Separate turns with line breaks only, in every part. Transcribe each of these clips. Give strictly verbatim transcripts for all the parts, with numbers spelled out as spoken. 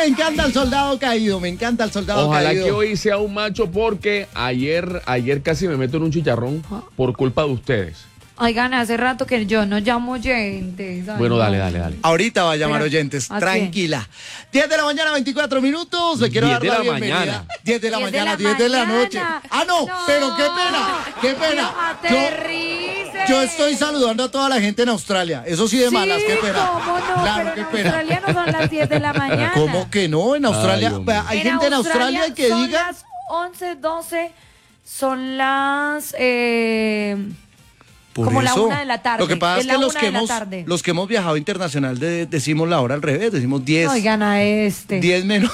me encanta el soldado caído, me encanta el soldado
Ojalá
caído.
que hoy sea un macho porque ayer, ayer casi me meto en un chicharrón por culpa de ustedes.
Oigan, hace rato que yo no llamo oyentes. Ay,
Bueno,
no.
dale, dale, dale.
Ahorita va a llamar
Pero,
oyentes,
¿a
tranquila. diez de la mañana, veinticuatro minutos. Le quiero
diez
dar
de
la
la
bienvenida.
mañana.
diez de la
diez de
mañana,
la
diez de la noche.
mañana.
Ah, no,
No,
pero qué pena, qué pena.
no,
Yo,
aterrice.
yo estoy saludando a toda la gente en Australia. Eso sí de malas, qué pena.
¿Cómo no?
Claro,
Pero
qué
en
pena.
Australia no son las diez de la mañana.
¿Cómo que no? En Australia,
Ay, hombre.
vea, hay gente en Australia que
son
diga.
las once, doce, son las... Eh,
Por
como la
eso.
una de la tarde.
Lo que pasa es,
Es la
que los
una
que
de la
hemos
tarde.
los que hemos viajado internacional de- decimos la hora al revés, decimos diez.
Oigan a este.
diez menos.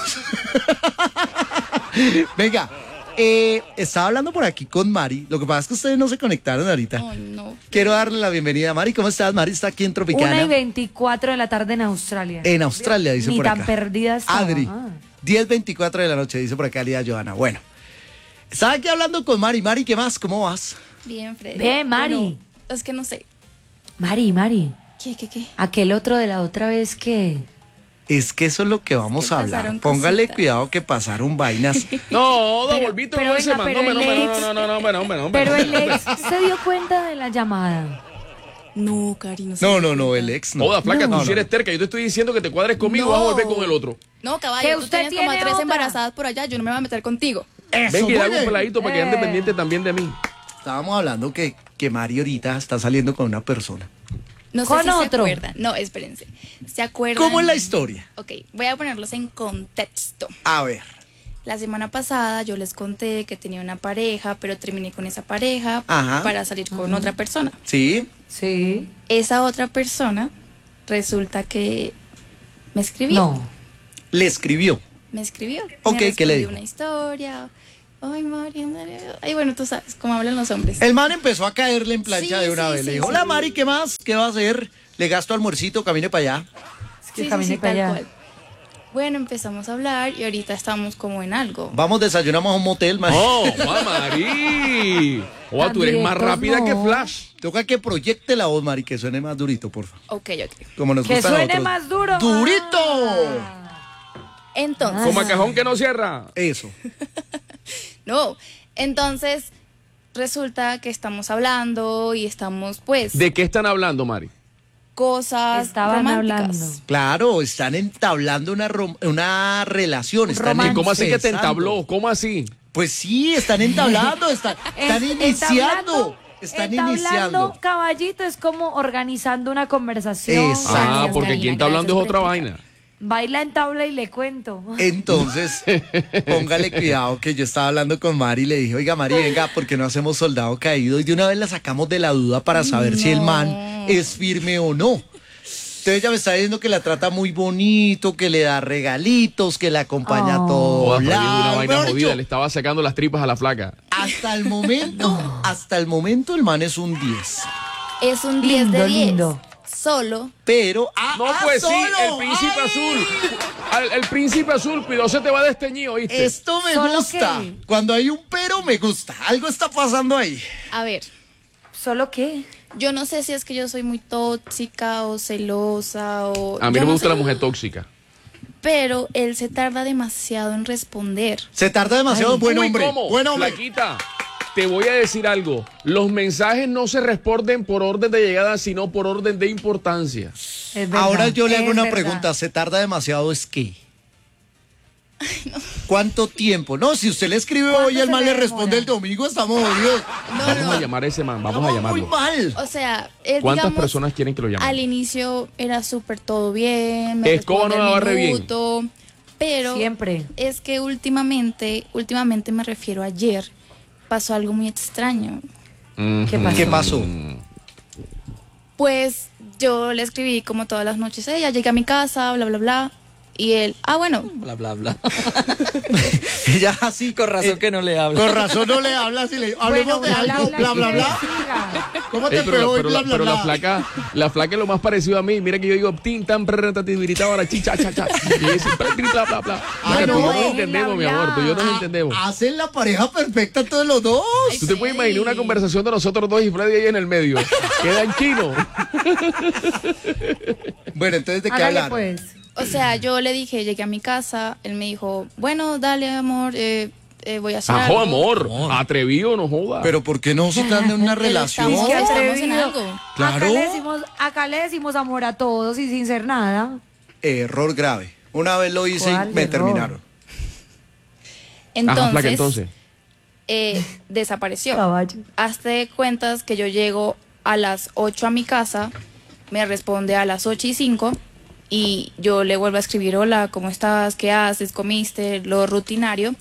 Venga, eh, estaba hablando por aquí con Mari. Lo que pasa es que ustedes no se conectaron ahorita.
Oh, no.
Quiero darle la bienvenida a Mari. ¿Cómo estás, Mari? Está aquí en Tropicana.
Una y veinticuatro de la tarde en Australia.
En Australia, dice
Ni
por
tan
acá.
perdida estaba.
Adri,
Ah.
diez veinticuatro de la noche, dice por acá Lía Johanna. Bueno, estaba aquí hablando con Mari. Mari, ¿qué más? ¿Cómo vas?
Bien, Freddy.
Bien, Mari.
Bueno, es que no sé.
Mari, Mari,
¿Qué, qué, qué?
aquel otro de la otra vez que...
Es que eso es lo que vamos
que
a hablar.
pasaron
Póngale
cositas.
cuidado que pasaron vainas.
No, don
Pero-
Volvito,
pero
no ese
venga,
man.
pero
No, no,
el
no,
ex-
no, no, no, no, no, no, no, no,
Pero
no.
el ex se dio cuenta de la llamada.
No, Cari, no sé.
No, no, no, el ex no.
Joda, flaca,
No,
tú si
no.
eres terca. Yo te estoy diciendo que te cuadres conmigo y
No.
vas a volver con el otro.
No,
¿Que
caballo, tú
usted
tienes como a
tiene
tres
otra?
embarazadas por allá. Yo no me voy a meter contigo.
Eso,
Ven que le hago
muy
un
bien.
peladito para que ande
Eh.
pendiente también de mí.
Estábamos hablando que, que Mari ahorita está saliendo con una persona.
No sé
¿Con
si
otro?
se acuerdan. No, espérense. ¿Se acuerdan?
¿Cómo es la historia?
Ok, voy a ponerlos en contexto.
A ver.
La semana pasada yo les conté que tenía una pareja, pero terminé con esa pareja
Ajá.
para salir con otra persona.
¿Sí?
Sí.
Esa otra persona resulta que me escribió.
No.
Le escribió.
Me escribió.
Ok,
me
¿qué le
respondió
dijo?
una historia. Ay, Mari, Mari. Ay, bueno, tú sabes cómo hablan los hombres.
El man empezó a caerle en plancha
Sí,
de una
sí,
vez. Le
sí,
dijo,
sí.
hola Mari, ¿qué más? ¿Qué va a hacer? Le gasto almuercito, camine para allá.
Es que
Sí, sí,
caminé
sí,
para
tal
allá.
cual. Bueno, empezamos a hablar y ahorita estamos como en algo.
Vamos, desayunamos a un motel, man.
¡Oh, Mari! Oa, tú eres más
También,
rápida
no.
que Flash.
Toca que proyecte la voz, Mari, que suene más durito, por favor.
Ok, ok.
Como nos
Que
gusta a
suene
nosotros.
más duro.
¡Durito!
Ah.
Entonces,
Como a cajón que no cierra.
Eso.
no. Entonces, resulta que estamos hablando y estamos, pues,
¿De qué están hablando, Mari?
cosas
Estaban
románticas.
hablando.
Claro, están entablando una, rom- una relación. Están
Romance.
¿Y cómo así que te
empezando.
entabló? ¿Cómo así?
Pues sí, están entablando, están, están
Es-
iniciando.
entablando-
Están
entablando,
iniciando.
caballito, es como organizando una conversación.
Exacto.
Ah,
Gracias,
porque
Karina,
quien está hablando es
gracias
otra
por
vaina.
Baila en tabla y le cuento.
Entonces, póngale cuidado que yo estaba hablando con Mari y le dije, oiga Mari, venga, ¿por qué no hacemos soldado caído? Y de una vez la sacamos de la duda para saber si el man es firme o no. Entonces ella me está diciendo que la trata muy bonito, que le da regalitos, que la acompaña a
Oh.
todo
Joda, Fabián,
lado.
una vaina
Mejor
jodida.
dicho,
Le estaba sacando las tripas a la flaca.
hasta el momento, hasta el momento el man es un diez.
Es un diez
Lindo,
de diez.
lindo.
Solo.
Pero, ah,
No,
ah,
pues sí,
solo.
el príncipe
¡Ay!
azul. Al- El, príncipe azul, cuidado, se te va desteñido, ¿oíste?
Esto me
¿Solo
gusta.
qué?
Cuando hay un pero, me gusta. Algo está pasando ahí.
A ver,
¿Solo qué?
yo no sé si es que yo soy muy tóxica o celosa o...
A mí
yo
no me
no
gusta
sé,
la mujer tóxica.
Pero él se tarda demasiado en responder.
Se tarda demasiado. Buen
Uy,
hombre.
¿cómo?
Buen hombre.
Flaquita, te voy a decir algo. Los mensajes no se responden por orden de llegada, sino por orden de importancia.
Es verdad,
Ahora yo le hago
es
una
verdad.
pregunta. ¿Se tarda demasiado es qué? ¿Cuánto tiempo? No, si usted le escribe
¿Cuánto
hoy y el
se
man
le
le responde
demora?
el domingo, estamos jodidos.
Vamos a llamar a ese man, vamos a
Estamos
llamarlo.
muy mal.
O sea, él,
¿Cuántas
digamos,
personas quieren que lo llamen?
al inicio era súper todo bien. Me
Escoba no
responde
la
al
barre bien.
minuto, Pero
Siempre.
es que últimamente, últimamente me refiero a ayer, pasó algo muy extraño.
¿Qué pasó?
¿Qué pasó?
Pues yo le escribí como todas las noches, ella llegué a mi casa, bla, bla, bla. Y él, ah, bueno,
Bla, bla, bla.
Ella así.
Con razón
eh,
que no le habla.
Con razón no le hablas y le hablemos
Bueno,
de
bla,
algo,
bla,
bla, bla,
que
bla.
siga.
¿Cómo te
Ey, pero,
pegó
la,
y
pero,
bla,
la,
bla,
pero la
bla?
flaca, la flaca es lo más parecido a mí. Mira que yo digo tin tan prerratativita ahora chicha cha cha. Y dice bla bla bla.
Ah,
Mira, tú y yo
no.
nos entendemos, mi amor. Tú y yo nos entendemos.
Hacen la pareja perfecta todos los dos.
Tú te puedes imaginar una conversación de nosotros dos y Freddy ahí en el medio. Queda en chino.
Bueno, entonces, ¿de qué
Hágale
hablar?
pues.
O sea, yo le dije, llegué a mi casa, él me dijo, bueno, dale, amor, eh, eh, voy a hacer
Ajo,
algo.
amor. Atrevido, no joda.
Pero ¿por qué no se están en una
Pero
relación?
estamos-
Qué
estamos en
atrevido.
algo.
Claro.
Acá le, decimos, acá le decimos amor a todos y sin ser nada.
Error grave. Una vez lo hice y
¿Cuál
me
error?
terminaron.
Entonces,
Ajá, flaca, entonces.
eh, desapareció.
Caballo.
Hazte cuentas que yo llego a las ocho a mi casa, me responde a las ocho y cinco y yo le vuelvo a escribir, hola, ¿cómo estás? ¿Qué haces? ¿Comiste? Lo rutinario.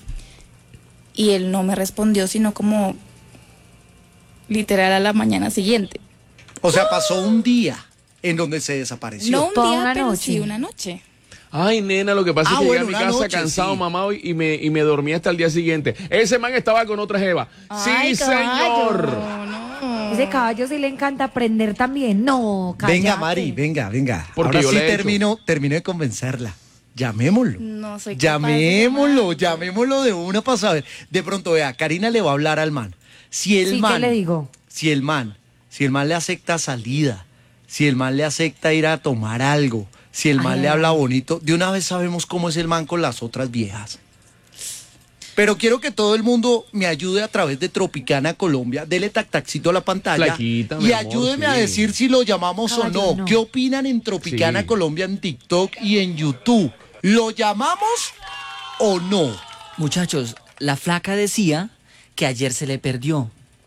Y él no me respondió, sino como literal a la mañana siguiente.
O sea, pasó un día en donde se desapareció.
No un
Toda
día,
una
pero
noche.
sí una noche.
Ay, nena, lo que pasa
Ah,
es que
bueno,
llegué a mi
una
casa
noche,
cansado,
sí.
mamado, y me, y me dormí hasta el día siguiente. Ese man estaba con otra jeva.
Ay,
Sí,
caballo,
señor.
no.
Ese caballo sí le encanta aprender también. No, cállate.
Venga, Mari, venga, venga.
Porque
Ahora
yo
sí
le he hecho.
termino, termino de convencerla. Llamémoslo.
No soy capaz de
Llamémoslo,
llamar.
llamémoslo de una para saber. De pronto, vea, Karina le va a hablar al man. Si el
Sí, ¿qué
man.
le digo?
Si el man, si el man le acepta salida, si el man le acepta ir a tomar algo, si el man
Ay,
le
ay,
habla
ay.
bonito, de una vez sabemos cómo es el man con las otras viejas. Pero quiero que todo el mundo me ayude a través de Tropicana Colombia. Dele tac tacito a la pantalla.
Flaquita, mi
y
amor,
ayúdeme a
sí.
decir si lo llamamos o
Caballo,
no.
no.
¿Qué opinan en Tropicana
Sí.
Colombia en TikTok y en YouTube? ¿Lo llamamos o no?
Muchachos, la flaca decía que ayer se le perdió.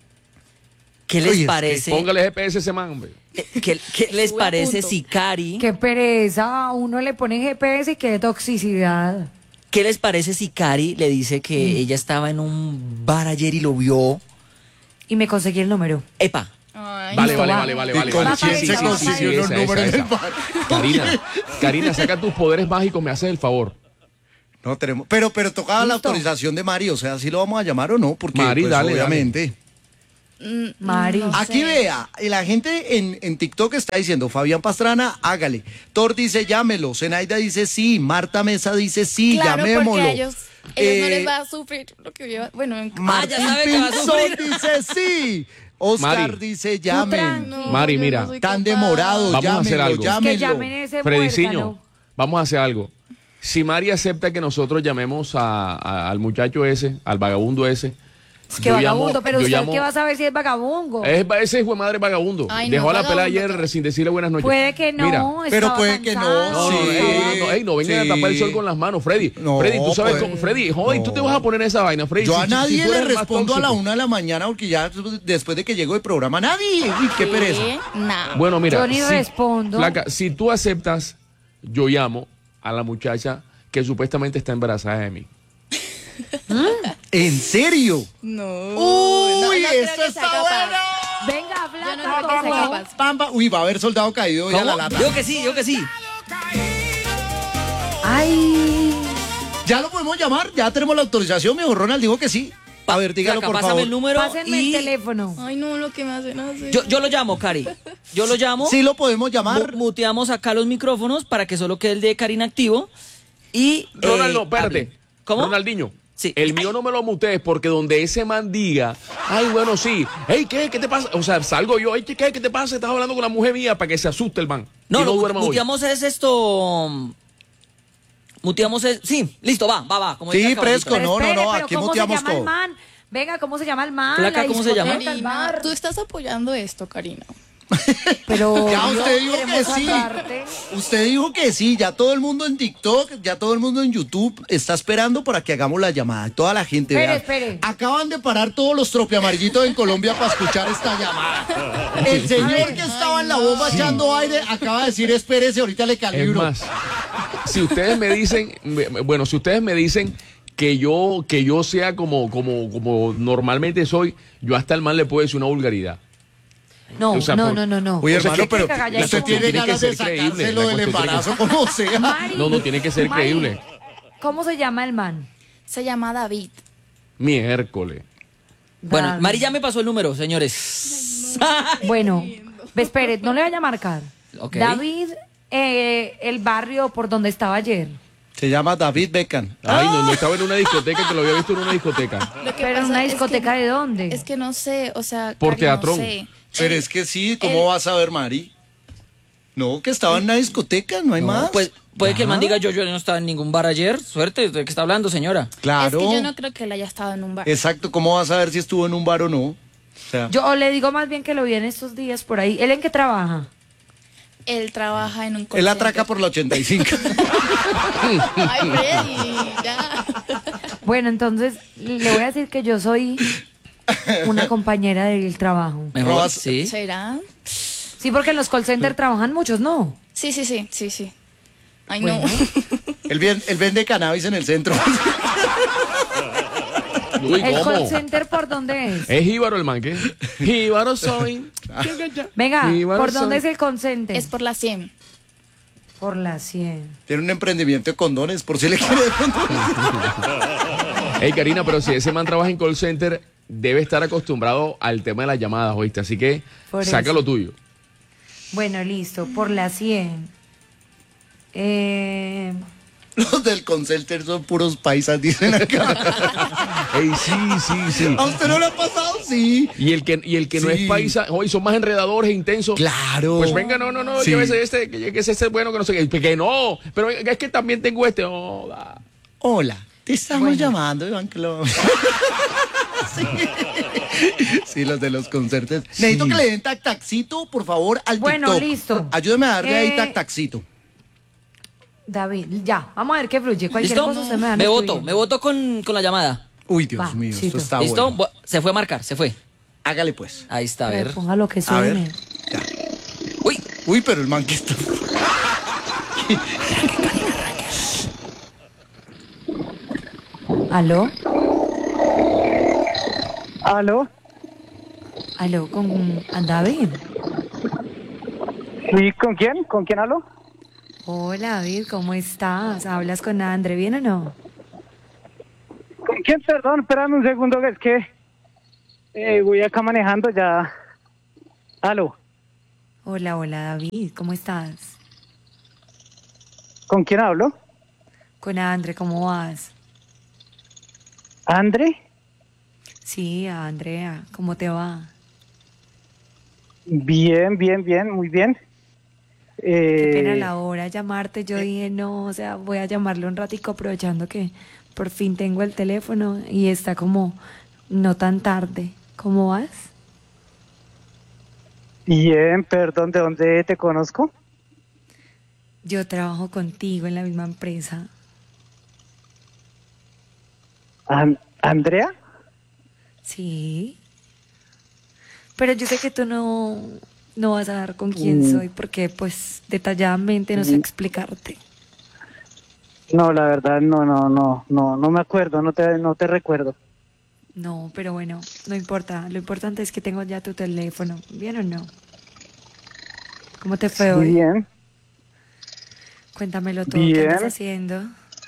¿Qué les
Oye, es que
parece?
Póngale G P S a ese man, hombre.
eh, ¿Qué, qué les
Estuve a
parece
punto.
si Cari?
Qué pereza. A uno le ponen G P S y qué toxicidad.
¿Qué les parece si Cari le dice que
Mm.
ella estaba en un bar ayer y lo vio?
Y me conseguí el número.
Epa,
Ay,
Vale,
Listo,
vale,
va.
vale, vale,
¿Y
vale.
con
vale.
quién se
consiguió los
esa,
números
esa,
del
esa.
bar?
Karina, Karina, saca tus poderes mágicos, me haces el favor.
No tenemos. Pero, pero tocaba la
Listo.
autorización de Mari, o sea, si lo vamos a llamar o no, porque
Mari,
pues,
dale,
obviamente.
mm,
Mari.
no
Aquí
sé.
vea, y la gente en, en TikTok está diciendo, Fabián Pastrana, hágale. Thor dice, llámelo. Zenaida dice sí. Marta Mesa dice sí,
Claro,
llamémoslo.
porque a ellos, ellos no
Eh,
les va a sufrir lo que yo... Bueno, en-
Martín
ya sabe que va a
Pinzón
sufrir.
dice sí. Oscar
Mari.
dice llamen.
no,
Mari,
yo
mira.
no soy
Tan
capaz.
demorado,
Vamos a hacer
llámenlo,
algo.
Que
llámenlo.
llamen ese
Frediciño,
muérgano.
vamos a hacer algo. Si Mari acepta que nosotros llamemos a- a- al muchacho ese, al vagabundo ese.
Es que
yo
vagabundo,
llamo-
pero
yo
usted
llamo-
qué va a saber si es vagabundo.
Es, ese hijo de madre vagabundo.
Ay, no,
Dejó a la pela
vagabundo,
ayer
que-
sin decirle buenas noches.
Puede que no.
Mira,
Pero
estaba
puede que no,
cansado.
no, no,
sí.
ey, no, ey, no vengan
sí.
a tapar el sol con las manos, Freddy.
No,
Freddy, tú sabes
pues,
cómo. Freddy, joder, tú te
no.
vas a poner esa vaina, Freddy.
Yo
si-
a
si- si
nadie
tú
le
eres el más
respondo a la
tóxico.
una de la mañana porque ya después de que llego de programa, nadie. Uy, qué pereza.
¿Qué? Nah.
Bueno, mira.
Yo ni respondo.
Flaca, si tú aceptas, yo llamo a la muchacha que supuestamente está embarazada de mí.
¿En serio?
No.
Uy,
no, no creo
esto
que
está
sea capaz.
bueno.
Venga,
Yo
flaca.
no creo que sea
¿cómo?
capaz.
Pamba. Uy, va a haber soldado caído ya
¿cómo?
la lata.
Yo que sí, yo que sí.
Ay.
Ya lo podemos llamar, ya tenemos la autorización, mi Ronald dijo que sí. A ver, dígalo
Flaca,
por
pásame
favor.
el número
Pásenme
y
el teléfono.
Ay, no, lo que me hacen hacer.
yo, yo lo llamo, Cari. Yo lo llamo.
Sí lo podemos llamar.
mu- muteamos acá los micrófonos para que solo quede el de Karina activo. Y. eh,
Ronaldo, espérate.
hable. ¿Cómo?
Ronaldinho.
Sí.
El mío no me lo mutees porque donde ese man diga, ay, bueno, sí, hey, ¿qué? ¿Qué te pasa? O sea, salgo yo, hey, ¿qué? ¿Qué te pasa? Estás hablando con la mujer mía para que se asuste el man.
No,
y no
lo
duerma hoy.
muteamos es esto. Muteamos es. Sí, listo, va, va, va. Como
Sí,
dice el caballito.
fresco, no, no,
espere,
no,
pero
aquí
¿cómo
muteamos
se llama
todo.
el man? Venga, ¿cómo se llama el man?
Flaca,
La
¿cómo se llama?
discoteca, el
Karina,
bar.
tú estás apoyando esto, Karina.
Pero
Ya
yo
usted dijo que
queremos
sí.
sacarte.
Usted dijo que sí, ya todo el mundo en TikTok, ya todo el mundo en YouTube está esperando para que hagamos la llamada. Toda la gente,
Espere,
vea.
espere.
Acaban de parar todos los tropiamarillitos en Colombia para escuchar esta llamada. El señor que estaba en la bomba echando aire acaba de decir, espérese, ahorita le
Es
calibro.
más, si ustedes me dicen, me- bueno, si ustedes me dicen que yo, que yo sea como, como, como normalmente soy, yo hasta el man le puedo decir una vulgaridad.
No,
O sea,
no,
por-
no, no, no.
Oye,
O sea,
hermano,
¿qué-
pero
qué cagalla
usted
como?
tiene
Tiene que
ganas de
ser creíble,
sacárselo
la
del
cuestión tiene
embarazo como sea.
Mari,
No, no, tiene que ser
Mari,
creíble.
¿Cómo se llama el man?
Se llama David.
Miércoles.
Bueno,
David.
Mari ya me pasó el número, señores.
Bueno, ve, espere, no le vaya a marcar.
Ok.
David, eh, el barrio por donde estaba ayer.
Se llama David Beckham.
Ay, no, no estaba en una discoteca, que lo había visto en una discoteca.
Lo que
Pero en
pasa
una
es
discoteca
que-
de dónde?
Es que no sé, o sea,
Por
Cari,
Teatrón.
No sé.
Pero
Él-
es que sí, ¿cómo
él-
vas a ver, Mari? No, que estaba en una discoteca, no hay
No,
más.
pues, Puede que el man
Ah.
diga, yo, yo no estaba en ningún bar ayer. Suerte, ¿de qué está hablando, señora?
Claro.
Es que yo no creo que él haya estado en un bar.
Exacto, ¿cómo vas a ver si estuvo en un bar o no? O sea,
Yo o le digo más bien que lo vi en estos días por ahí. ¿Él en qué trabaja?
Él trabaja en un call
él
center.
atraca por la ochenta y cinco.
Ay, Freddy, ya.
Bueno, entonces le voy a decir que yo soy una compañera del trabajo.
Mejor,
Robas-
sí.
¿Será?
Sí, porque en los call centers trabajan muchos, ¿no?
Sí, sí, sí, sí, sí. Ay,
Bueno.
no.
él, ven- él vende cannabis en el centro.
Uy,
¿El
¿cómo?
call center por dónde es?
¿Es jíbaro el man, qué? Jíbaro soy.
Venga,
Jíbaro
¿por dónde
soy.
es el call center?
Es por la cien.
Por la cien.
Tiene un emprendimiento de condones, por si le quiere de pronto.
Ey, Karina, pero si ese man trabaja en call center, debe estar acostumbrado al tema de las llamadas, ¿oíste? Así que
Por
saca
eso.
lo tuyo.
Bueno, listo, por la cien. Eh,
Los del concelter son puros paisas, dicen acá.
Ey, sí, sí, sí.
¿A usted no le ha pasado? Sí.
Y el que, y el que no
Sí.
es paisa, hoy son más enredadores e intensos.
Claro.
Pues venga, no, no, no,
Sí.
llévese este, que, que ese es bueno, que no sé qué. Que no, pero es que también tengo este. Oh, da.
Hola, te estamos
Bueno.
llamando, Iván Clo. sí. Sí, los de los concertos. Necesito que le den tac taxito, por favor, al
Bueno,
TikTok.
listo.
Ayúdeme a darle ahí
Eh,
tac taxito.
David, ya, vamos a ver qué fluye. Cualquier
¿Listo?
cosa usted me da.
Me voto, me voto con, con la llamada.
Uy, Dios
Va,
mío,
Chito.
esto está
¿Listo?
bueno.
Bu- Se fue a marcar, se fue.
Hágale pues.
Ahí está, a ver.
Ponga lo que
A ver.
suene.
Ya.
Uy,
Uy, pero el man que está.
¿Aló?
¿Aló?
¿Aló con a David?
¿Sí? ¿Con quién? ¿Con quién hablo?
Hola David, ¿cómo estás? ¿Hablas con André, bien o no?
¿Con quién? Perdón, espérame un segundo, que es que eh, voy acá manejando ya. ¿Aló?
Hola, hola David, ¿cómo estás?
¿Con quién hablo?
Con André, ¿cómo vas?
¿Andre?
Sí, Andrea, ¿cómo te va?
Bien, bien, bien, muy bien.
Qué
Eh,
pena la hora llamarte, yo dije no, o sea, voy a llamarle un ratico aprovechando que por fin tengo el teléfono y está como no tan tarde. ¿Cómo vas?
Bien, perdón, ¿de dónde te conozco?
Yo trabajo contigo en la misma empresa.
An- ¿Andrea?
Sí. Pero yo sé que tú no, no vas a dar con quién
Mm.
soy porque pues detalladamente no sé explicarte.
No, la verdad, no, no, no, no, no me acuerdo, no te, no te recuerdo.
No, pero bueno, no importa. Lo importante es que tengo ya tu teléfono. ¿Bien o no? ¿Cómo te fue
Muy
hoy?
bien.
Cuéntamelo todo. ¿Qué
Bien.
estás haciendo?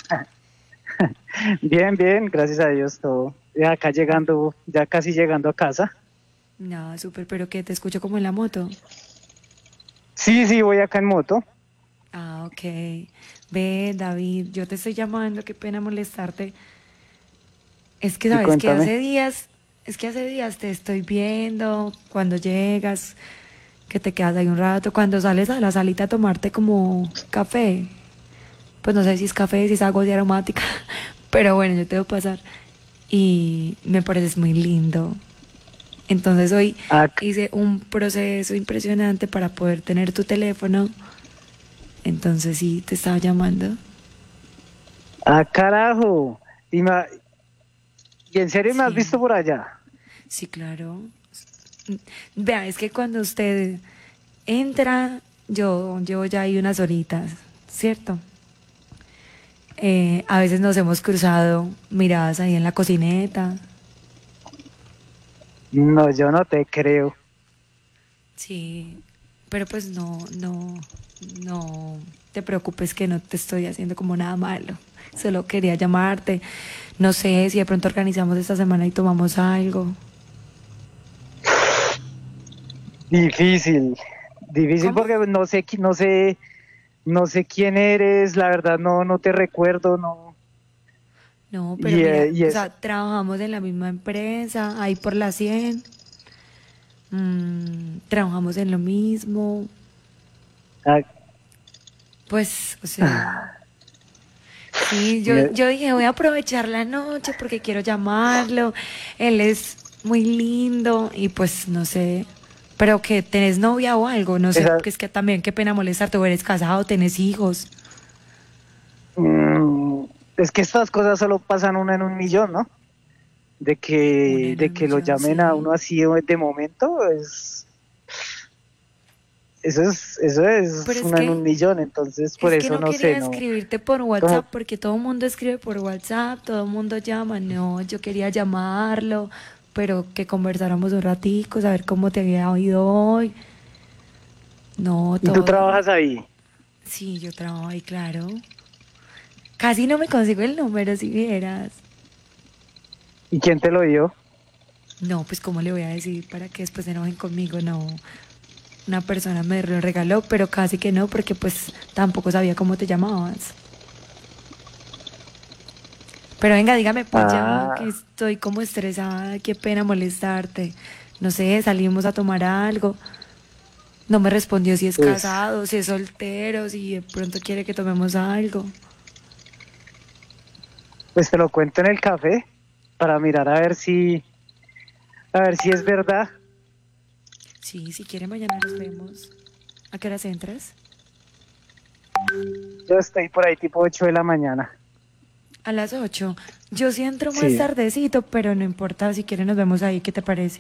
Bien, bien, gracias a Dios, todo. Ya acá llegando, ya casi llegando a casa.
No, súper, pero que te escucho como en la moto.
Sí, sí, voy acá en moto.
Ah, ok. Ve, David, yo te estoy llamando, qué pena molestarte. Es que
Sí,
sabes que
cuéntame.
hace días, es que hace días te estoy viendo cuando llegas, que te quedas ahí un rato, cuando sales a la salita a tomarte como café. Pues no sé si es café, si es agua de aromática, pero bueno, yo te voy a pasar. Y me pareces muy lindo. Entonces hoy
Ah,
hice un proceso impresionante para poder tener tu teléfono. Entonces sí, te estaba llamando.
Ah, carajo. ¿Y, me- ¿Y en serio me has
Sí.
visto por allá?
Sí, claro. Vea, es que cuando usted entra, yo llevo ya ahí unas horitas, ¿cierto? Eh, a veces nos hemos cruzado miradas ahí en la cocineta.
No, yo no te creo.
Sí, pero pues no, no, no te preocupes que no te estoy haciendo como nada malo. Solo quería llamarte. No sé si de pronto organizamos esta semana y tomamos algo.
Difícil. Difícil
¿Cómo?
porque no sé, qui- no sé, no sé quién eres, la verdad no, no te recuerdo, no.
No, pero
Y,
mira,
eh, y
o
es-
sea, trabajamos en la misma empresa, ahí por la cien. Mm, trabajamos en lo mismo.
Ah,
Pues, o sea, sí, yo, yo dije, voy a aprovechar la noche porque quiero llamarlo. Él es muy lindo y pues no sé, pero que tenés novia o algo, no sé,
Esa-
porque es que también qué pena molestarte, o eres casado, tenés hijos.
Mm, es que estas cosas solo pasan una en un millón, ¿no? De
Una
que,
en
de
un
que lo
millón,
llamen a
sí.
uno así de de momento, es... Eso es, eso es
Pero es
una en
que-
un millón, entonces por
Es que
eso
no
no
quería
sé, ¿no?
escribirte por WhatsApp porque todo el mundo escribe por WhatsApp, todo el mundo llama. No, yo quería llamarlo, pero que conversáramos un ratico, saber cómo te había oído hoy. No,
¿Y tú
todo.
trabajas ahí?
Sí, yo trabajo ahí, claro. Casi no me consigo el número, si vieras.
¿Y quién te lo dio?
No, pues cómo le voy a decir para que después se enojen conmigo, no. Una persona me lo regaló, pero casi que no, porque pues tampoco sabía cómo te llamabas. Pero venga, dígame pues
Ah.
ya que estoy como estresada, qué pena molestarte. No sé, salimos a tomar algo. No me respondió si es
Pues-
casado, si es soltero, si de pronto quiere que tomemos algo.
Pues te lo cuento en el café para mirar a ver si, a ver si es verdad.
Sí, si quiere mañana nos vemos. ¿A qué horas entras?
Yo estoy por ahí tipo ocho de la mañana.
A las ocho. Yo sí entro más
Sí.
tardecito, pero no importa, si quiere nos vemos ahí, ¿qué te parece?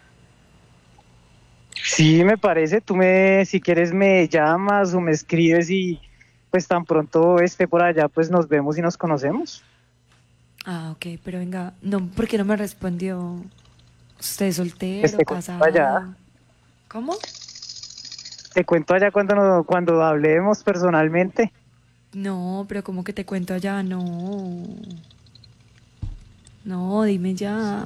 Sí, me parece, tú me, si quieres me llamas o me escribes y pues tan pronto esté por allá, pues nos vemos y nos conocemos.
Ah, ok, pero venga, no, ¿por qué no me respondió? ¿Usted es soltero,
Este,
casado?
allá.
¿Cómo?
Te cuento allá cuando, no- cuando hablemos personalmente.
No, pero ¿cómo que te cuento allá? No. No, dime ya.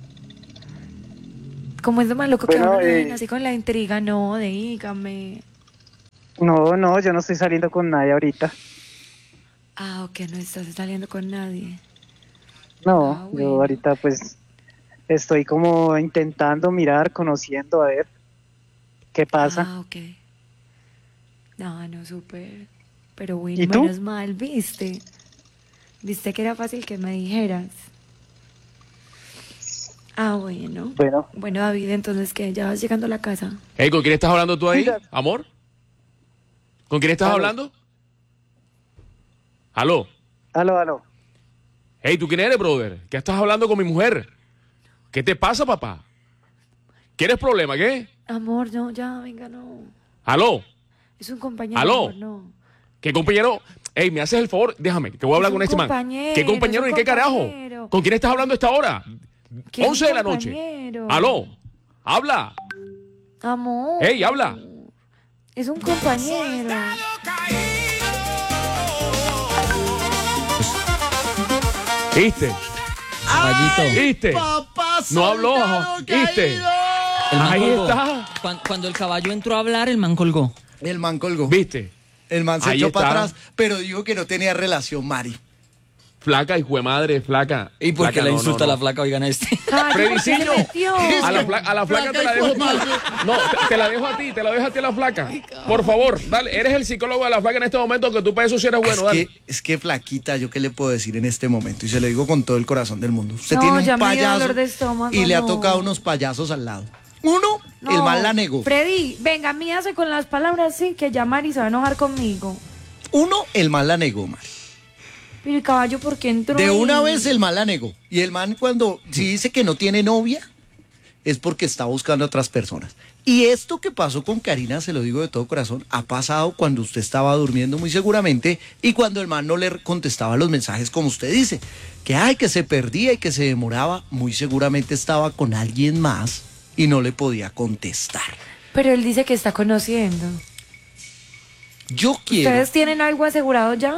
¿Cómo es lo más loco que
Bueno,
uno lo dejen
eh,
así con la intriga? No, dígame.
No, no, yo no estoy saliendo con nadie ahorita.
Ah, ok, no estás saliendo con nadie.
No,
Ah,
yo
bueno.
ahorita pues estoy como intentando mirar, conociendo, a ver qué pasa.
Ah, ok. No, no, súper. Pero bueno,
¿Y tú?
menos mal, ¿viste? ¿Viste que era fácil que me dijeras? Ah, bueno.
Bueno,
Bueno, David, entonces, ¿qué? ¿Ya vas llegando a la casa?
Hey, ¿con quién estás hablando tú ahí,
Mira.
amor? ¿Con quién estás
Aló.
hablando? Aló.
aló, aló.
Hey, ¿tú quién eres, brother? ¿Qué estás hablando con mi mujer? ¿Qué te pasa, papá? ¿Quieres problema, qué?
Amor, no, ya, venga, no.
Aló.
Es un compañero,
¿Aló?
amor, no.
¿Qué compañero? Hey, ¿me haces el favor? Déjame, que voy a hablar
Es
con
un
este man.
compañero,
¿Qué compañero
es
y
un
qué carajo?
compañero.
¿Con quién estás hablando a esta hora?
Que es un
once de la noche.
compañero.
Aló. Habla.
Amor.
Hey, habla.
Es un compañero.
¿Viste?
Caballito.
¿Viste?
Papá,
No habló,
soldado
¿viste?
caído.
El man
Ahí
colgó.
está.
Cuan- Cuando el caballo entró a hablar, el man colgó.
El man colgó.
¿Viste?
El man se
Ahí
echó para
está.
atrás, pero dijo que no tenía relación, Mari.
Flaca, hijo de madre, flaca.
¿Y por qué
Flaca,
le
no,
insulta
no,
a la
no.
flaca? Oigan este.
Caballo, ¿por qué se
Frediciño,
metió?
a la, fla- a la flaca te la dejo a ti. No, te, te la dejo a ti, te la dejo a ti a la flaca. Por favor, dale, eres el psicólogo de la flaca en este momento, que tú para eso sí eres bueno,
es,
dale.
que, es que flaquita, yo qué le puedo decir en este momento, y se lo digo con todo el corazón del mundo. Usted
No,
tiene
ya
un
me dio
payaso
dolor de estómago,
y le ha
no.
tocado unos payasos al lado. Uno, el
No,
man la negó.
Freddy, venga, míase con las palabras sí, que ya Mari se va a enojar conmigo.
Uno, el man la negó, Mari.
Pero el caballo, ¿por qué entró
De
ahí?
una vez el man la negó. Y el man cuando si dice que no tiene novia, es porque está buscando a otras personas. Y esto que pasó con Karina, se lo digo de todo corazón, ha pasado cuando usted estaba durmiendo muy seguramente y cuando el man no le contestaba los mensajes como usted dice. Que ay, que se perdía y que se demoraba, muy seguramente estaba con alguien más y no le podía contestar.
Pero él dice que está conociendo.
Yo quiero...
¿Ustedes tienen algo asegurado ya?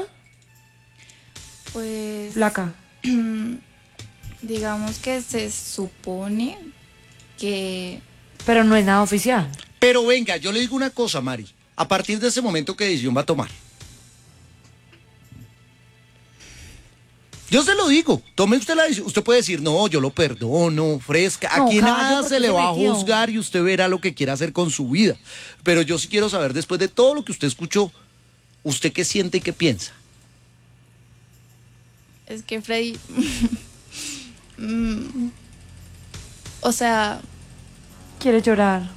Pues
Flaca.
digamos que se supone que
Pero no es nada oficial.
Pero venga, yo le digo una cosa, Mari. A partir de ese momento, ¿qué decisión va a tomar? Yo se lo digo, tome usted la decisión. Usted puede decir, no, yo lo perdono, fresca.
No,
Aquí
caballo,
nada
¿por
se
qué
le
se
va a
metió?
juzgar y usted verá lo que quiera hacer con su vida. Pero yo sí quiero saber, después de todo lo que usted escuchó, ¿usted qué siente y qué piensa?
Es que Freddy... mm, o sea...
Quiere llorar.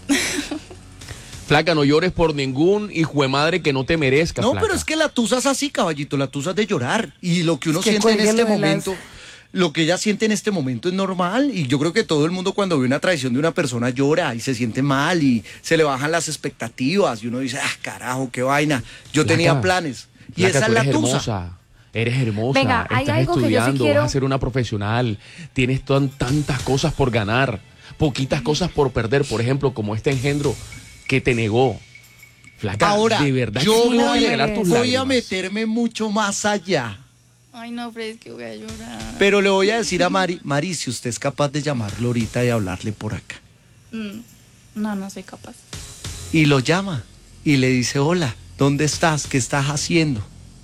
Flaca, no llores por ningún hijo de madre que no te merezca,
No,
flaca.
pero es que la tusa es así, caballito, la tusa es de llorar. Y lo que uno
Es que
siente en
cuélguelo
este
de las-
momento, lo que ella siente en este momento es normal. Y yo creo que todo el mundo cuando ve una traición de una persona llora y se siente mal y se le bajan las expectativas. Y uno dice, ah, carajo, qué vaina. Yo
Flaca,
tenía planes. Y
Flaca,
esa
tú
es la
eres
tusa.
hermosa. Eres hermosa,
Venga, hay
estás
algo que yo sí
estudiando,
quiero-
vas a ser una profesional, tienes tan- tantas cosas por ganar, poquitas cosas por perder, por ejemplo, como este engendro que te negó. Flaca,
Ahora,
de verdad
yo
que sí vas a
voy,
regalar tus
voy a
lágrimas.
meterme mucho más allá.
Ay, no, Freddy, es que voy a llorar.
Pero le voy a decir a Mari, Mari, si usted es capaz de llamarlo ahorita y hablarle por acá.
Mm, no, no soy capaz.
Y lo llama y le dice, hola, ¿dónde estás? ¿Qué estás haciendo?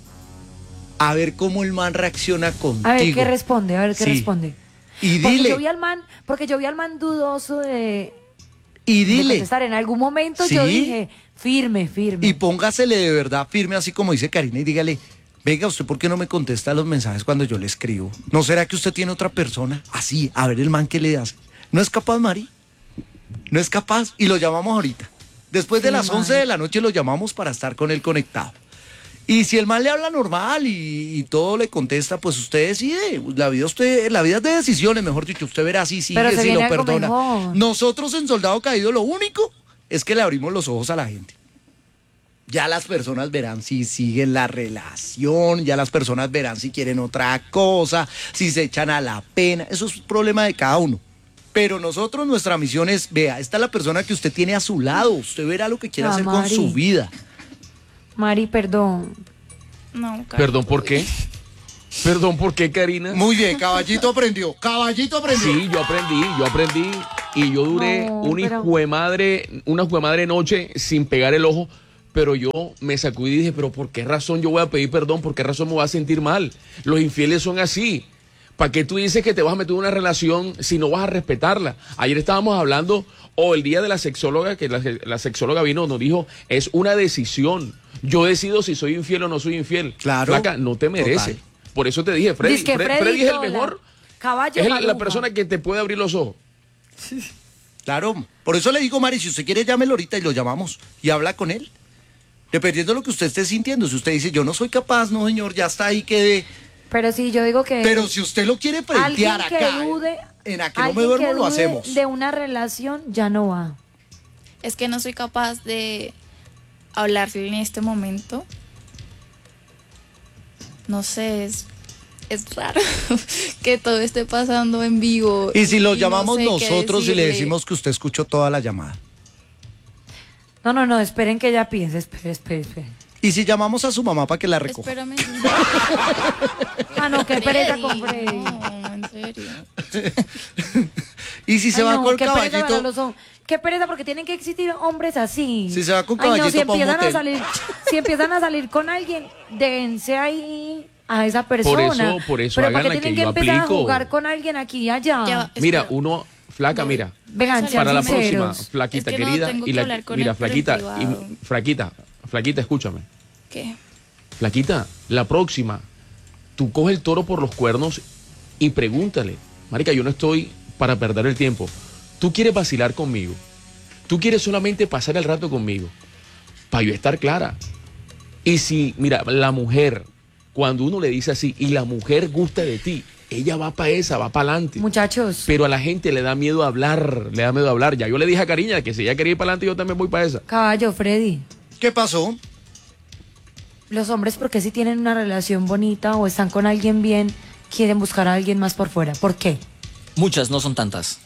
A ver cómo el man reacciona contigo.
A ver qué responde, a ver qué
Sí.
responde.
Y
Porque
dile,
yo vi al man, porque yo vi al man dudoso de,
y
de
dile.
contestar. En algún momento
Sí.
yo dije, firme, firme.
Y póngasele de verdad firme, así como dice Karina, y dígale, venga, ¿usted por qué no me contesta los mensajes cuando yo le escribo? ¿No será que usted tiene otra persona? Así, a ver el man que le hace. ¿No es capaz, Mari? No es capaz. Y lo llamamos ahorita. Después de
Sí,
las
Mari.
once de la noche lo llamamos para estar con él conectado. Y si el man le habla normal y, y todo le contesta, pues usted decide. La vida usted, la vida es de decisiones, mejor dicho. Usted verá si sigue,
Pero se
si
viene
lo
algo
perdona.
mejor.
Nosotros en Soldado Caído lo único es que le abrimos los ojos a la gente. Ya las personas verán si siguen la relación, ya las personas verán si quieren otra cosa, si se echan a la pena. Eso es problema de cada uno. Pero nosotros, nuestra misión es, vea, esta es la persona que usted tiene a su lado. Usted verá lo que quiere
Ah,
hacer con
Mari.
su vida.
Mari, perdón.
No, Karen,
Perdón, ¿por qué? Perdón, ¿por qué, Karina?
Muy bien, caballito aprendió. Caballito aprendió.
Sí, yo aprendí, yo aprendí y yo duré
No,
una
pero-
hijo de madre, una hijo de madre noche sin pegar el ojo, pero yo me sacudí y dije, pero ¿por qué razón yo voy a pedir perdón? ¿Por qué razón me voy a sentir mal? Los infieles son así. ¿Para qué tú dices que te vas a meter en una relación si no vas a respetarla? Ayer estábamos hablando, o el día de la sexóloga, que la, la sexóloga vino, nos dijo, es una decisión. Yo decido si soy infiel o no soy infiel.
Claro.
Flaca, no te merece.
Total.
Por eso te dije, Freddy,
Dice que
Fre-
Freddy
Freddy es el
Tola,
mejor.
caballo
Es el- la
maluja.
persona que te puede abrir los ojos.
Claro, por eso le digo, Mari, si usted quiere, llámelo ahorita y lo llamamos y habla con él. Dependiendo de lo que usted esté sintiendo. Si usted dice, yo no soy capaz, no, señor, ya está ahí, quedé.
Pero sí, yo digo que...
Pero si usted lo quiere
alguien
frentear
que
acá,
dude,
en a que no me
alguien
duermo,
que
lo
dude
hacemos.
de una relación ya no va.
es que no soy capaz de hablarle en este momento. No sé, es, es raro que todo esté pasando en vivo.
Y si lo
no
llamamos
sé qué
nosotros y le
decirle.
decimos que usted escuchó toda la llamada.
No, no, no, esperen que ella piense, espere, espere, espere.
Y si llamamos a su mamá para que la recoja.
Espérame.
Ah, no, qué pereza
Freddy,
con Freddy.
No, en serio.
Y si se
Ay,
va
no,
con el
qué pereza para
caballito.
los hom- Qué pereza, porque tienen que existir hombres así.
Si se va con
Ay, no,
caballito
si
pa' un
empiezan a
motel.
salir, si empiezan a salir con alguien, dense ahí a esa persona.
eso- por eso
Pero
hagan
¿para qué
la
tienen
que
que
yo
empezar
aplico.
a jugar con alguien aquí y allá?
Ya va.
Mira,
Espera.
uno, flaca, mira.
Vengan, sean
Para la
sinceros.
próxima, flaquita
Es que no
querida.
tengo
y
que
la,
hablar con
mira,
él por el
flaquita,
privado.
y, flaquita, flaquita, escúchame.
¿Qué?
Flaquita, la próxima, tú coge el toro por los cuernos y pregúntale, marica, yo no estoy para perder el tiempo. Tú quieres vacilar conmigo. Tú quieres solamente pasar el rato conmigo. Para yo estar clara. Y si, mira, la mujer, cuando uno le dice así, y la mujer gusta de ti, ella va para esa, va para adelante.
Muchachos,
Pero a la gente le da miedo hablar, le da miedo hablar. Ya yo le dije a Cariña que si ella quería ir para adelante, yo también voy para esa.
caballo, Freddy.
¿Qué pasó?
Los hombres, porque si tienen una relación bonita o están con alguien bien, quieren buscar a alguien más por fuera. ¿Por qué?
Muchas, no son tantas.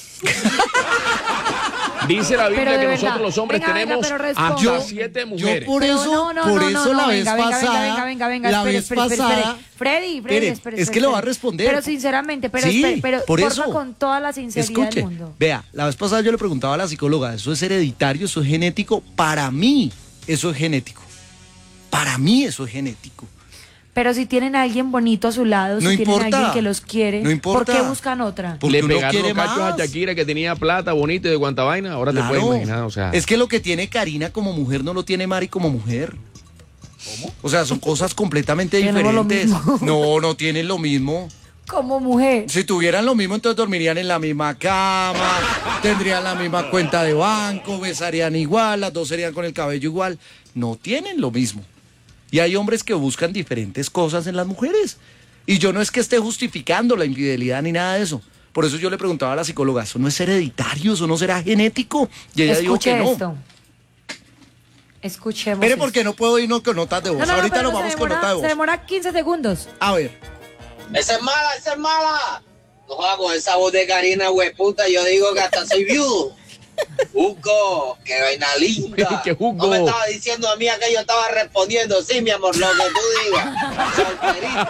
Dice la Biblia
Pero de
que
verdad.
nosotros los hombres
Venga, venga,
tenemos
pero responda.
hasta
Yo-
siete
Yo
mujeres.
por
Pero
eso,
no, no,
por
no,
eso
no,
la
no,
vez
venga, venga,
pasada,
venga, venga, venga,
la
espere,
vez
espere, espere,
pasada,
espere. Freddy, Freddy,
Espere,
espere,
es que
espere,
le voy a
espere.
responder.
Pero sinceramente, pero,
Sí,
espere, pero
por
porfa,
eso.
con toda la sinceridad
Escuche,
del mundo.
vea, la vez pasada yo le preguntaba a la psicóloga, ¿eso es hereditario, eso es genético? Para mí, eso es genético. Para mí, eso es genético.
Pero si tienen a alguien bonito a su lado,
No
si tienen a
importa.
alguien que los quiere,
No importa.
¿por qué buscan otra?
Porque
Le
uno
pegaron
quiere
los cachos
más.
a Shakira que tenía plata, bonita y de cuanta vaina. Ahora te
Claro.
puedes imaginar, o sea.
Es que lo que tiene Karina como mujer no lo tiene Mari como mujer. ¿Cómo? O sea, son cosas completamente
Tenemos lo
diferentes.
mismo.
No, no tienen lo mismo.
Como mujer.
Si tuvieran lo mismo, entonces dormirían en la misma cama, tendrían la misma cuenta de banco, besarían igual, las dos serían con el cabello igual. No tienen lo mismo. Y hay hombres que buscan diferentes cosas en las mujeres. Y yo no es que esté justificando la infidelidad ni nada de eso. Por eso yo le preguntaba a la psicóloga, ¿eso no es hereditario? ¿Eso no será genético? Y ella dijo
Escuche
que no.
esto. Escuchemos.
Espere,
esto.
porque no puedo irnos con notas de voz.
No, no, no,
Ahorita
pero
nos
se
vamos
demora,
con notas de voz.
Se demora quince segundos.
A ver.
Esa es mala, esa es mala. No jodas con esa voz de Karina, hueputa. Yo digo que hasta soy viudo. Hugo, qué vaina linda.
¿Qué Hugo?
No me estaba diciendo a mí que yo estaba respondiendo. Sí, mi amor, lo que tú digas. Solterito.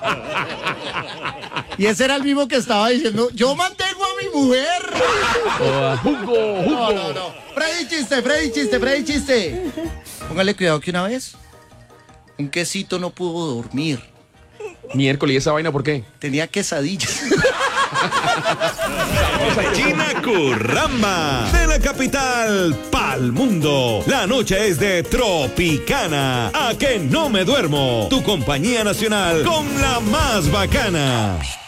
Y ese era el mismo que estaba diciendo, yo mantengo a mi mujer.
Oh, Hugo, Hugo.
No, no, no. Freddy chiste, Freddy chiste, Freddy chiste. Póngale cuidado que una vez un quesito no pudo dormir.
Miércoles, ¿y esa vaina por qué?
Tenía quesadillas.
China Curramba, de la capital pa'l mundo. La noche es de Tropicana. A que no me duermo. Tu compañía nacional con la más bacana.